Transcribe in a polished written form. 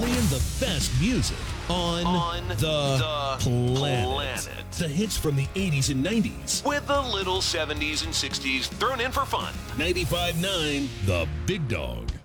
playing the best music on the planet. The hits from the 80s and 90s. With a little 70s and 60s thrown in for fun. 95.9 The Big Dog.